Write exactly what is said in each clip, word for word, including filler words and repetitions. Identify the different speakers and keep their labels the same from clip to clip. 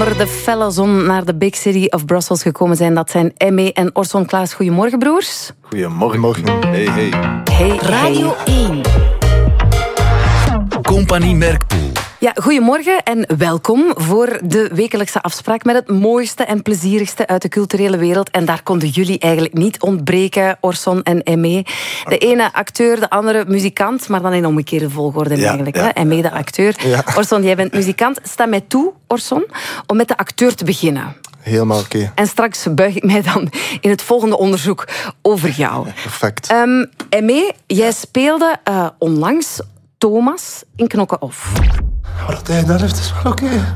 Speaker 1: zomer de felle zon naar de big city of Brussels gekomen zijn. Dat zijn Aimé en Orson Klaas. Goedemorgen, broers.
Speaker 2: Goedemorgen.
Speaker 3: Goedemorgen.
Speaker 2: Hey, hey.
Speaker 1: Hey,
Speaker 4: Radio één.
Speaker 5: Compagnie Merkpoel.
Speaker 1: Ja, goedemorgen en welkom voor de wekelijkse afspraak met het mooiste en plezierigste uit de culturele wereld. En daar konden jullie eigenlijk niet ontbreken, Orson en Aimé. De ene acteur, de andere muzikant, maar dan in omgekeerde volgorde
Speaker 2: Ja,
Speaker 1: eigenlijk.
Speaker 2: ja.
Speaker 1: Hè? Aimé de acteur.
Speaker 3: Ja.
Speaker 1: Orson, jij bent muzikant. Sta mij toe, Orson, om met de acteur te beginnen.
Speaker 3: Helemaal oké. Okay.
Speaker 1: En straks buig ik mij dan in het volgende onderzoek over jou.
Speaker 3: Perfect.
Speaker 1: Um, Aimé, jij speelde uh, onlangs Thomas in Knokke-Off.
Speaker 6: Wat hij daar heeft is wel oké. Okay.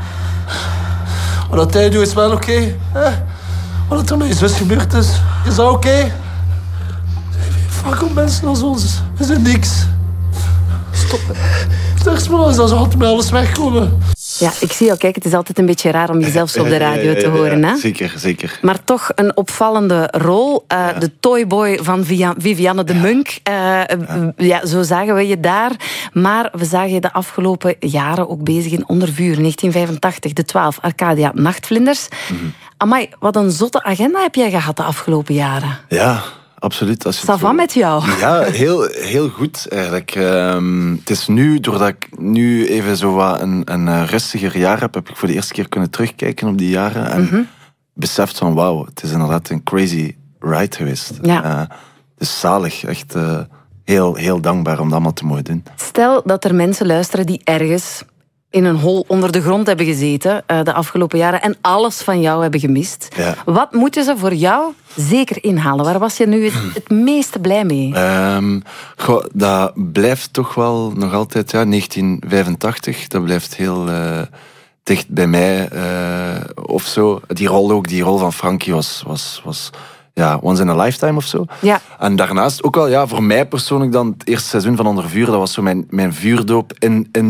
Speaker 6: Wat hij doet is wel oké. Okay. Wat er met je zus gebeurd is, is dat oké? Okay? Fuck op mensen als ons. We zijn niks. Stop. Straks maar is dat ze altijd met alles wegkomen.
Speaker 1: Ja, ik zie jou kijken. Het is altijd een beetje raar om jezelf zo op de radio te horen. Hè?
Speaker 2: Zeker, zeker.
Speaker 1: Maar toch een opvallende rol. Uh, ja. De toyboy van Vivianne de Munk. Uh, ja. ja, zo zagen we je daar. Maar we zagen je de afgelopen jaren ook bezig in Onder Vuur. negentien vijfentachtig, De Twaalf, Arcadia, Nachtvlinders. Mm-hmm. Amai, wat een zotte agenda heb jij gehad de afgelopen jaren.
Speaker 2: Ja, absoluut. Als je
Speaker 1: Ça va met jou?
Speaker 2: Ja, heel, heel goed eigenlijk. Um, het is nu, doordat ik nu even zo wat een, een rustiger jaar heb, heb ik voor de eerste keer kunnen terugkijken op die jaren. En mm-hmm. beseft van wauw, het is inderdaad een crazy ride geweest.
Speaker 1: Ja.
Speaker 2: Uh, het is zalig, echt uh, heel, heel dankbaar om dat allemaal te mogen doen.
Speaker 1: Stel dat er mensen luisteren die ergens in een hol onder de grond hebben gezeten uh, de afgelopen jaren en alles van jou hebben gemist.
Speaker 2: Ja.
Speaker 1: Wat moeten ze voor jou zeker inhalen? Waar was je nu het, het meeste blij mee?
Speaker 2: Um, goh, dat blijft toch wel nog altijd, ja, negentien vijfentachtig, dat blijft heel uh, dicht bij mij uh, of zo. Die rol ook, die rol van Frankie was, was, was ja, once in a lifetime of zo.
Speaker 1: Ja.
Speaker 2: En daarnaast ook wel, ja, voor mij persoonlijk dan het eerste seizoen van Onder Vuur, dat was zo mijn, mijn vuurdoop in, in